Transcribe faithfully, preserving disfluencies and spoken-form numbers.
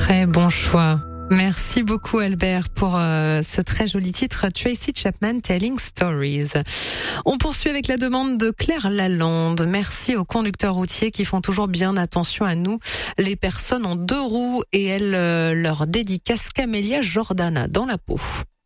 Très bon choix. Merci beaucoup Albert pour euh, ce très joli titre Tracy Chapman Telling Stories. On poursuit avec la demande de Claire Lalande. Merci aux conducteurs routiers qui font toujours bien attention à nous, les personnes en deux roues, et elle euh, leur dédicace Camélia Jordana dans la peau.